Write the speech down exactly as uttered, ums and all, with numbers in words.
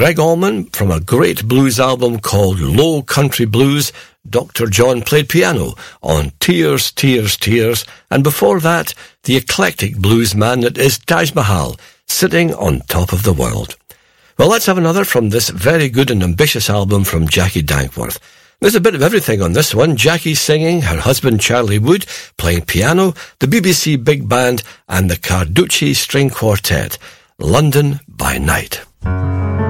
Greg Allman, from a great blues album called Low Country Blues, Doctor John played piano on Tears, Tears, Tears, and before that, the eclectic blues man that is Taj Mahal, Sitting on Top of the World. Well, let's have another from this very good and ambitious album from Jackie Dankworth. There's a bit of everything on this one. Jackie singing, her husband Charlie Wood playing piano, the B B C Big Band, and the Carducci String Quartet. London by Night.